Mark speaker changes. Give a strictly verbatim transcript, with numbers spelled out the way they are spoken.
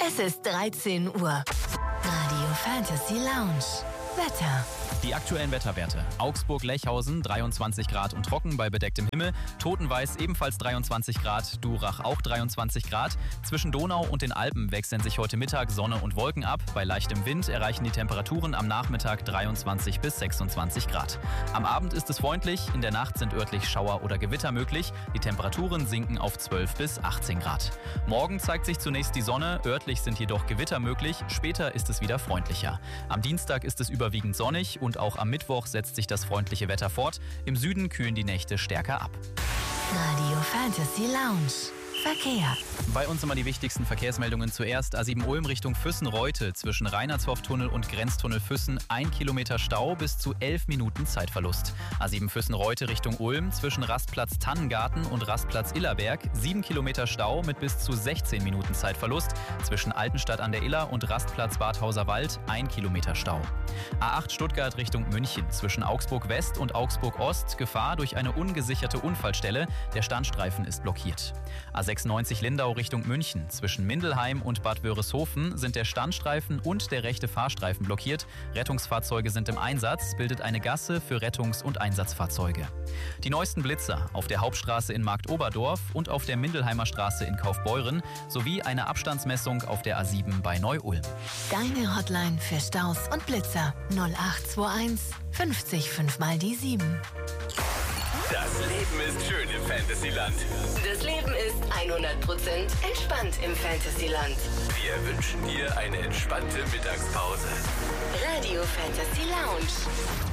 Speaker 1: Es ist dreizehn Uhr. Radio Fantasy Lounge. Wetter.
Speaker 2: Die aktuellen Wetterwerte. Augsburg-Lechhausen dreiundzwanzig Grad und trocken bei bedecktem Himmel. Totenweiß ebenfalls dreiundzwanzig Grad. Durach auch dreiundzwanzig Grad. Zwischen Donau und den Alpen wechseln sich heute Mittag Sonne und Wolken ab. Bei leichtem Wind erreichen die Temperaturen am Nachmittag dreiundzwanzig bis sechsundzwanzig Grad. Am Abend ist es freundlich. In der Nacht sind örtlich Schauer oder Gewitter möglich. Die Temperaturen sinken auf zwölf bis achtzehn Grad. Morgen zeigt sich zunächst die Sonne. Örtlich sind jedoch Gewitter möglich. Später ist es wieder freundlicher. Am Dienstag ist es überwiegend sonnig und auch am Mittwoch setzt sich das freundliche Wetter fort. Im Süden kühlen die Nächte stärker ab.
Speaker 1: Radio Fantasy Lounge. Verkehr.
Speaker 2: Bei uns immer die wichtigsten Verkehrsmeldungen zuerst. A sieben Ulm Richtung Füssen-Reute zwischen Reinhardshof-Tunnel und Grenztunnel Füssen ein Kilometer Stau bis zu elf Minuten Zeitverlust. A sieben Füssen-Reute Richtung Ulm zwischen Rastplatz Tannengarten und Rastplatz Illerberg sieben Kilometer Stau mit bis zu sechzehn Minuten Zeitverlust. Zwischen Altenstadt an der Iller und Rastplatz Badhauser Wald ein Kilometer Stau. A acht Stuttgart Richtung München zwischen Augsburg West und Augsburg Ost Gefahr durch eine ungesicherte Unfallstelle. Der Standstreifen ist blockiert. A sechsundneunzig Lindau Richtung München. Zwischen Mindelheim und Bad Wörishofen sind der Standstreifen und der rechte Fahrstreifen blockiert. Rettungsfahrzeuge sind im Einsatz, bildet eine Gasse für Rettungs- und Einsatzfahrzeuge. Die neuesten Blitzer auf der Hauptstraße in Marktoberdorf und auf der Mindelheimer Straße in Kaufbeuren sowie eine Abstandsmessung auf der A sieben bei Neu-Ulm.
Speaker 1: Deine Hotline für Staus und Blitzer null acht zwei eins fünfzig fünf mal die sieben.
Speaker 3: Das Leben ist schön im Fantasyland.
Speaker 1: Das Leben ist hundert Prozent entspannt im Fantasyland.
Speaker 3: Wir wünschen dir eine entspannte Mittagspause.
Speaker 1: Radio Fantasy Lounge.